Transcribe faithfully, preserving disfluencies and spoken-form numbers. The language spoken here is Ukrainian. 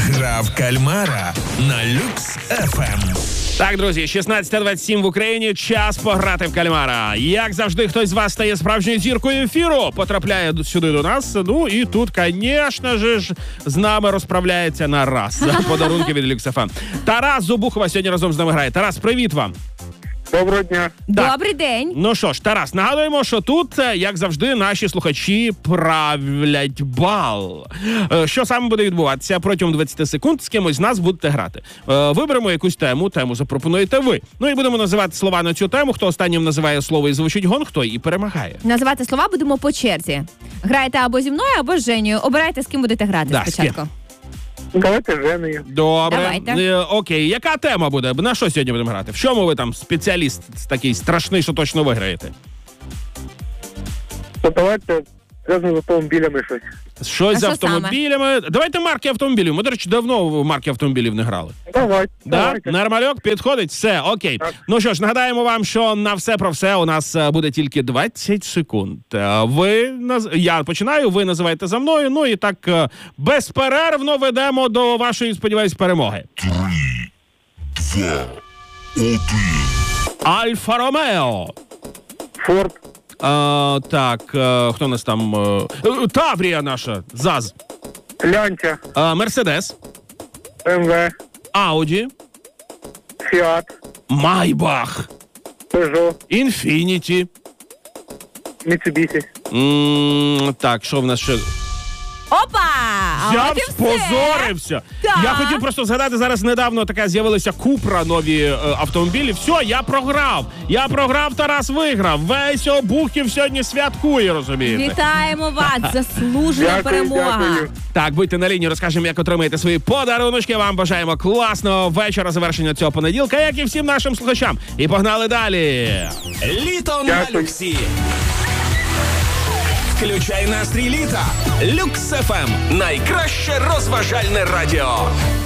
Гра в кальмара на Люкс еф ем. Так, друзі, шістнадцята двадцять сім в Україні. Час пограти в кальмара. Як завжди, хтось з вас стає справжньою зіркою ефіру, потрапляє сюди до нас. Ну і тут, звісно ж, з нами розправляється на раз за подарунки від Люкс еф ем. Тарас Зубухова сьогодні разом з нами грає. Тарас, привіт вам. Доброго дня. Так. Добрий день. Ну що ж, Тарас, нагадуємо, що тут, як завжди, наші слухачі правлять бал. Е, Що саме буде відбуватися? Протягом двадцять секунд з кимось з нас будете грати. Е, Виберемо якусь тему, тему запропонуєте ви. Ну і будемо називати слова на цю тему. Хто останнім називає слово і звучить гонг, той і перемагає. Називати слова будемо по черзі. Граєте або зі мною, або з Женєю. Обирайте, з ким будете грати Да, спочатку. Давайте Женею. Добре. Давайте. Е, окей, яка тема буде? На що сьогодні будемо грати? В чому ви там спеціаліст такий страшний, що точно виграєте? То давайте зв'язано з автомобілями щось. Щось А з що автомобілями. Давайте марки автомобілів. Ми, до речі, давно в марки автомобілів не грали. Давайте. Да? давайте. Нормальок, підходить? Все, окей. Так. Ну що ж, нагадаємо вам, що на все про все у нас е, буде тільки двадцять секунд. Е, Ви, наз- я починаю, ви називаєте за мною, ну і так е, безперервно ведемо до вашої, сподіваюсь, перемоги. Два, один. Альфа Ромео. Форд, Е, так, е, хто у нас там? Е, е, Таврія наша, ЗАЗ. Лянча, Е, Мерседес. БМВ, Ауді. Фіат, Майбах. Пежо, Інфініті. Міцубісі. М, Так, що в нас ще? Опа! А Я от і все. спозорився. Так. Я хотів просто згадати, зараз недавно така з'явилася Купра, нові е, автомобілі. Все, я програв. Я програв, Тарас виграв. Весь Обухів сьогодні святкує, розумієте? Вітаємо вас! Заслужена Дякую, перемога. дякую. Так, будьте на лінії, розкажемо, як отримаєте свої подаруночки. Вам бажаємо класного вечора, завершення цього понеділка, як і всім нашим слухачам. І погнали далі. Літо на Дякую. Люксі. Включай настрій літа. Люкс еф ем. Найкраще розважальне радіо.